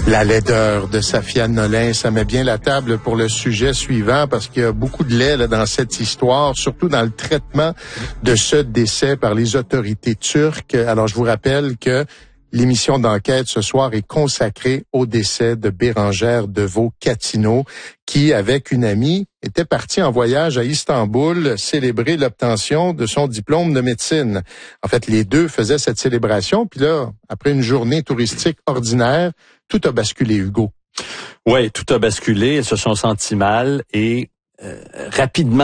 La laideur de Safia Nolin, ça met bien la table pour le sujet suivant parce qu'il y a beaucoup de lait là, dans cette histoire, surtout dans le traitement de ce décès par les autorités turques. Alors, je vous rappelle que l'émission d'enquête ce soir est consacrée au décès de Bérangère Deveau-Catino, qui, avec une amie, était partie en voyage à Istanbul célébrer l'obtention de son diplôme de médecine. En fait, les deux faisaient cette célébration, puis là, après une journée touristique ordinaire, tout a basculé, Hugo. Oui, tout a basculé. Elles se sont senties mal et rapidement,